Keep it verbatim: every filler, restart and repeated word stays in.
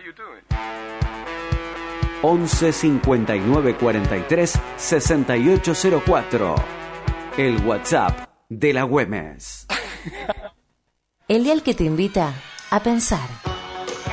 once cincuenta y nueve cuarenta y tres sesenta y ocho cero cuatro. El WhatsApp de la Güemes. El dial que te invita a pensar.